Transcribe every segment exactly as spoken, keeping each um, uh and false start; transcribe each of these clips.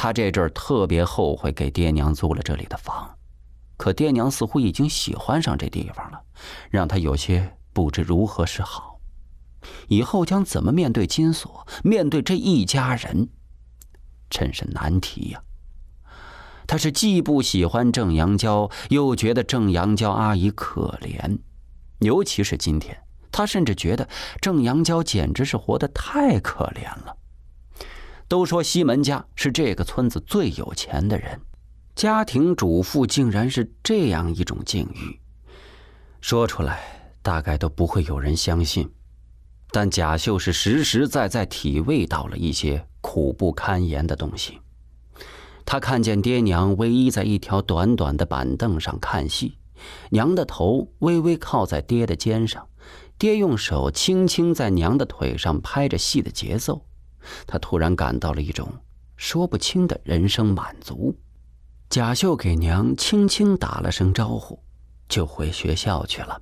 他这阵儿特别后悔给爹娘租了这里的房，可爹娘似乎已经喜欢上这地方了，让他有些不知如何是好。以后将怎么面对金锁，面对这一家人，真是难题呀。他是既不喜欢郑阳娇，又觉得郑阳娇阿姨可怜，尤其是今天，他甚至觉得郑阳娇简直是活得太可怜了。都说西门家是这个村子最有钱的人，家庭主妇竟然是这样一种境遇，说出来大概都不会有人相信。但贾秀是实实在在体味到了一些苦不堪言的东西。他看见爹娘偎依在一条短短的板凳上看戏，娘的头微微靠在爹的肩上，爹用手轻轻在娘的腿上拍着戏的节奏。他突然感到了一种说不清的人生满足。贾秀给娘轻轻打了声招呼，就回学校去了。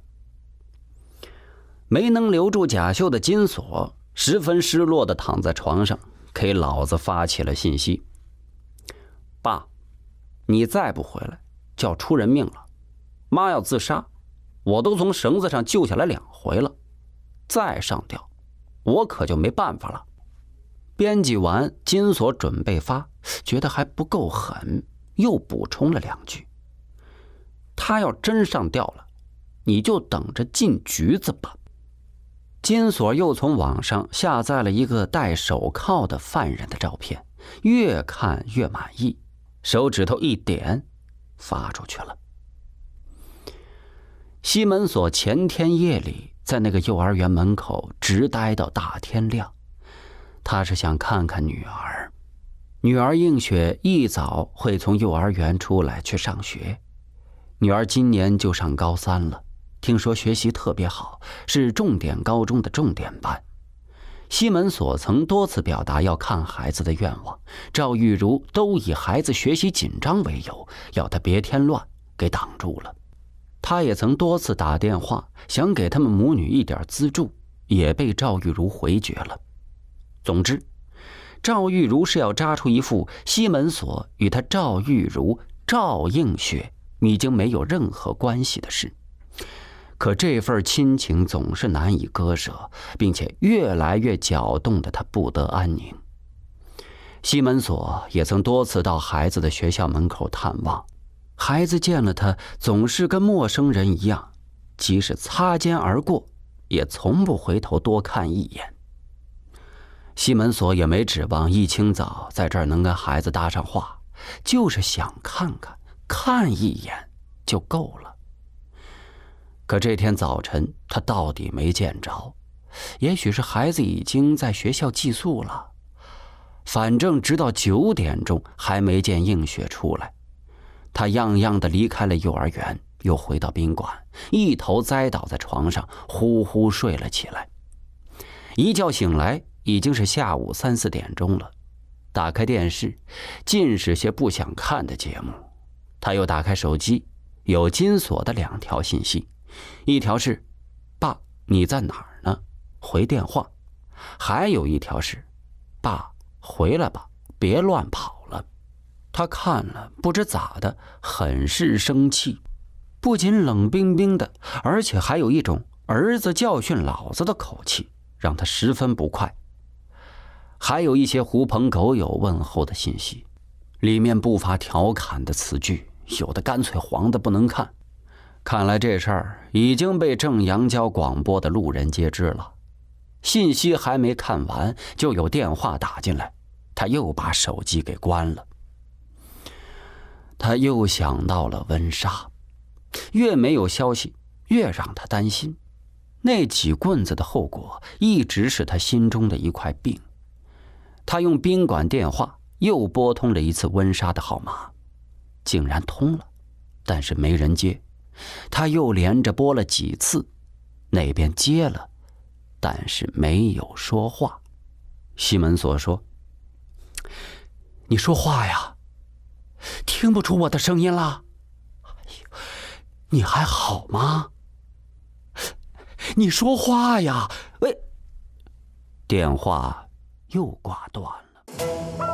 没能留住贾秀的金锁十分失落地躺在床上，给老子发起了信息：爸，你再不回来就要出人命了，妈要自杀，我都从绳子上救下来两回了，再上吊我可就没办法了。编辑完，金锁准备发，觉得还不够狠，又补充了两句：他要真上吊了，你就等着进局子吧。金锁又从网上下载了一个戴手铐的犯人的照片，越看越满意，手指头一点，发出去了。西门锁前天夜里在那个幼儿园门口直待到大天亮，他是想看看女儿。女儿映雪一早会从幼儿园出来去上学，女儿今年就上高三了，听说学习特别好，是重点高中的重点班。西门所曾多次表达要看孩子的愿望，赵玉茹都以孩子学习紧张为由，要他别添乱，给挡住了。他也曾多次打电话想给他们母女一点资助，也被赵玉茹回绝了。总之，赵玉茹是要扎出一副西门所与他赵玉茹、赵映雪已经没有任何关系的事。可这份亲情总是难以割舍，并且越来越搅动得他不得安宁。西门所也曾多次到孩子的学校门口探望，孩子见了他总是跟陌生人一样，即使擦肩而过也从不回头多看一眼。西门所也没指望一清早在这儿能跟孩子搭上话，就是想看看看一眼就够了。可这天早晨他到底没见着，也许是孩子已经在学校寄宿了，反正直到九点钟还没见映雪出来。他样样的离开了幼儿园，又回到宾馆，一头栽倒在床上，呼呼睡了起来。一觉醒来已经是下午三四点钟了，打开电视，尽是些不想看的节目。他又打开手机，有金锁的两条信息，一条是爸你在哪儿呢，回电话，还有一条是爸回来吧，别乱跑了。他看了不知咋的很是生气，不仅冷冰冰的，而且还有一种儿子教训老子的口气，让他十分不快。还有一些狐朋狗友问候的信息，里面不乏调侃的词句，有的干脆黄的不能看。看来这事儿已经被正阳郊广播的路人皆知了。信息还没看完，就有电话打进来，他又把手机给关了。他又想到了温莎，越没有消息越让他担心。那几棍子的后果一直是他心中的一块病。他用宾馆电话又拨通了一次温莎的号码，竟然通了，但是没人接。他又连着拨了几次，那边接了，但是没有说话。西门所说：你说话呀，听不出我的声音了？哎呦，你还好吗？你说话呀！喂，电话又挂断了。